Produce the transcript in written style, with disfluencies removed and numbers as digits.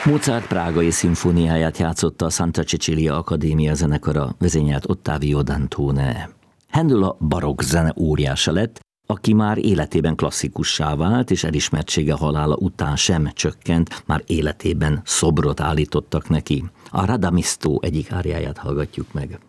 Mozart prágai szimfóniáját játszotta a Santa Cecilia Akadémia zenekara, vezényelt Ottavio Dantone. Händel a barokk zene óriása lett, aki már életében klasszikussá vált, és elismertsége halála után sem csökkent, már életében szobrot állítottak neki. A Radamisto egyik áriáját hallgatjuk meg.